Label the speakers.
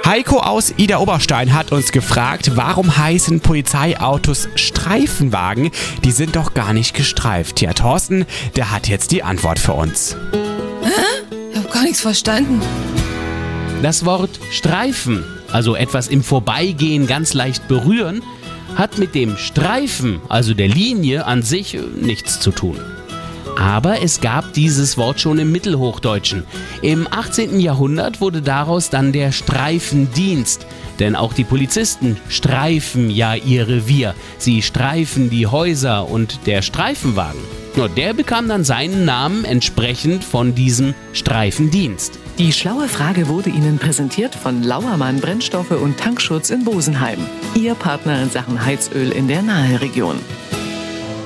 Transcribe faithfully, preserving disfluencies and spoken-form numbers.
Speaker 1: Heiko aus Idar-Oberstein hat uns gefragt, warum heißen Polizeiautos Streifenwagen? Die sind doch gar nicht gestreift. Ja, Thorsten, der hat jetzt die Antwort für uns.
Speaker 2: Hä? Ich hab gar nichts verstanden.
Speaker 3: Das Wort Streifen, also etwas im Vorbeigehen ganz leicht berühren, hat mit dem Streifen, also der Linie an sich, nichts zu tun. Aber es gab dieses Wort schon im Mittelhochdeutschen. Im achtzehnten Jahrhundert wurde daraus dann der Streifendienst. Denn auch die Polizisten streifen ja ihr Revier. Sie streifen die Häuser und der Streifenwagen, der bekam dann seinen Namen entsprechend von diesem Streifendienst.
Speaker 4: Die schlaue Frage wurde Ihnen präsentiert von Lauermann Brennstoffe und Tankschutz in Bosenheim. Ihr Partner in Sachen Heizöl in der Naheregion.